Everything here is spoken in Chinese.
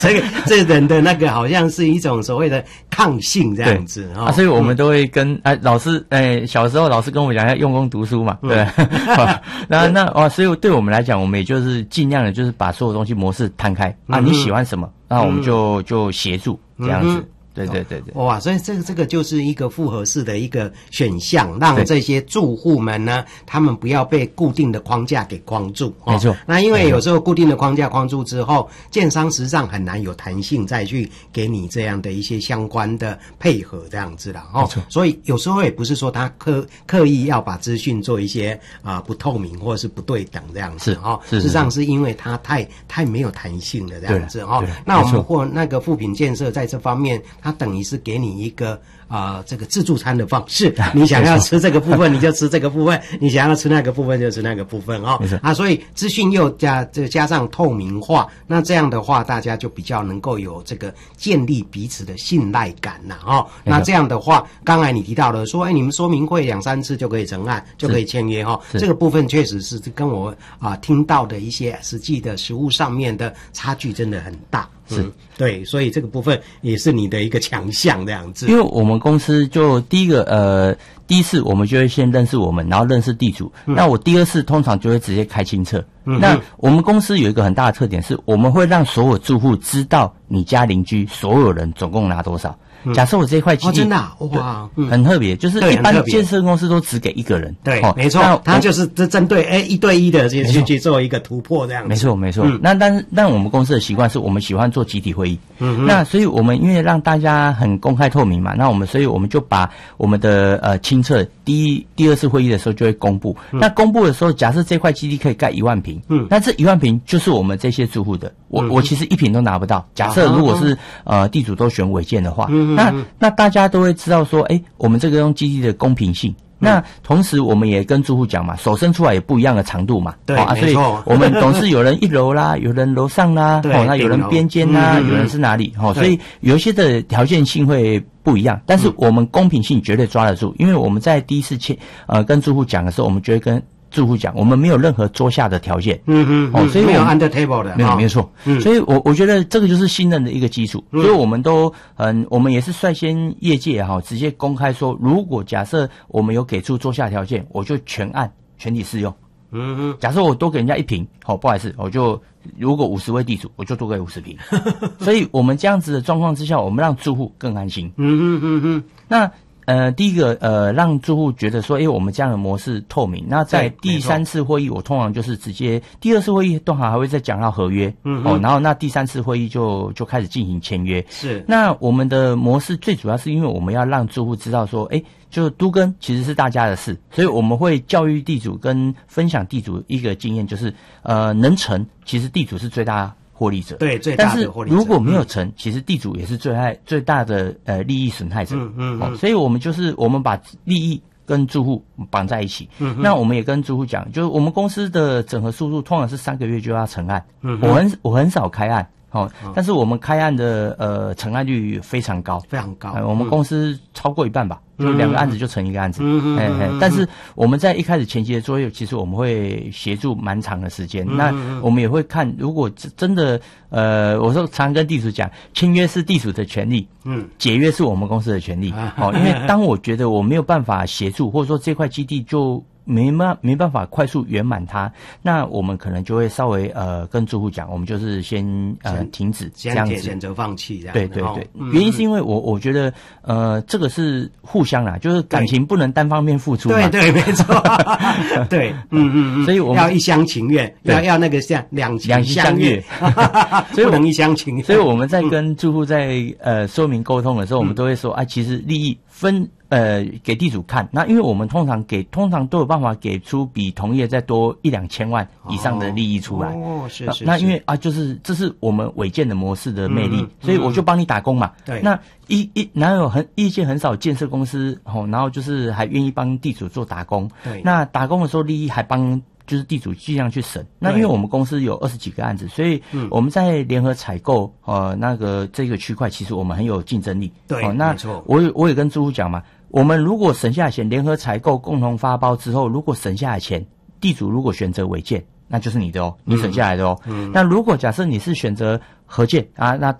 这人的那个好像是一种所谓的抗性这样子啊，所以我们都会跟老师小时候老师跟我们讲要用功读书嘛，对。所以对我们来讲，我们也就是尽量的就是把所有东西模式摊开啊，你喜欢什么，那我们就协助这样子。对。 哇，所以这个就是一个复合式的一个选项，让这些住户们呢，他们不要被固定的框架给框住。 没错。 那因为有时候固定的框架框住之后，建商实际上很难有弹性再去给你这样的一些相关的配合这样子啦。 没错。 所以有时候也不是说他刻意要把资讯做一些不透明或者是不对等这样子。事实上是因为他太没有弹性了这样子。那我们或那个富品建设在这方面，它等于是给你一个这个自助餐的方式，你想要吃这个部分你就吃这个部分，你想要吃那个部分就吃那个部分所以资讯又加上透明化，那这样的话大家就比较能够有这个建立彼此的信赖感那这样的话，刚才你提到了说你们说明会2-3次就可以成案，就可以签约这个部分确实是跟我听到的一些实际的实务上面的差距真的很大。对，所以这个部分也是你的一个强项这样子。 因为我们公司就第一次我们就会先认识我们，然后认识地主。那我第二次通常就会直接开清册。那我们公司有一个很大的特点是，我们会让所有住户知道你家邻居所有人总共拿多少。假设我这一块基地真的哇， 很特别，就是一般建设公司都只给一个人。 对，没错，他就是针对1对1的去做一个突破这样子。 没错。但我们公司的习惯是我们喜欢做集体会议。那所以我们因为让大家很公开透明嘛，所以我们就把我们的清册第二次会议的时候就会公布。那公布的时候，假设这块基地可以盖1万坪，那这1万坪就是我们这些住户的。我其实1坪都拿不到。假设如果是地主都选违建的话。那大家都会知道说，我们这个用基地的公平性。那同时我们也跟住户讲嘛，手伸出来也不一样的长度嘛。 对， 所以我们总是有人1楼啦，有人楼上啦，那有人边间啦，有人是哪里，所以有一些的条件性会不一样，但是我们公平性绝对抓得住，因为我们在第一次跟住户讲的时候，我们就会跟住户讲，我们没有任何桌下的条件。 所以没有 under table 的， 没有错。所以我觉得这个就是信任的一个基础。所以我们都我们也是率先业界直接公开说，如果假设我们有给出桌下条件，我就全体适用。假设我多给人家1坪，不好意思，我就如果50位地主，我就多给50坪。所以我们这样子的状况之下，我们让住户更安心。那第一个让住户觉得说，我们这样的模式透明。那在第3次会议，我通常就是直接第2次会议通常还会再讲到合约，然后那第3次会议就开始进行签约。 是。那我们的模式最主要是因为我们要让住户知道说，就都更其实是大家的事，所以我们会教育地主跟分享地主一个经验，就是能成，其实地主是最大获利者。 对，最大的获利者。 但是如果没有成，其实地主也是最大的利益损害者。所以我们把利益跟住户绑在一起。那我们也跟住户讲，就是我们公司的整合速度通常是3个月就要成案。我很少开案。但是我们开案的成案率非常高， 非常高。 我们公司超过一半吧，就2个案子就成1个案子。但是我们在一开始前期的作业，其实我们会协助蛮长的时间。那我们也会看，如果真的我说常跟地主讲，签约是地主的权利，解约是我们公司的权利。因为当我觉得我没有办法协助，或者说这块基地就没办法快速圆满它，那我们可能就会稍微跟住户讲，我们就是先停止这样子， 选择放弃这样。 对，原因是因为我觉得这个是互相啦，就是感情不能单方面付出嘛。 对，没错。对， 所以我们要一厢情愿，要那个像两情相悦，所以不能一厢情愿。 所以我们在跟住户在说明沟通的时候，我们都会说其实利益分给地主看，那因为我们通常都有办法给出比同业再多1-2千万以上的利益出来。 是。 那因为就是这是我们违建的模式的魅力，所以我就帮你打工嘛。 对。 那哪有意见很少建设公司然后就是还愿意帮地主做打工。 对。 那打工的时候利益还帮就是地主尽量去省。那因为我们公司有20几个案子，所以我们在联合采购这个区块，其实我们很有竞争力。 对， 那没错。 我也跟住户讲嘛。我们如果省下的钱，联合采购共同发包之后，如果省下的钱，地主如果选择违建，那就是你的你省下来的那如果假设你是选择核建啊，那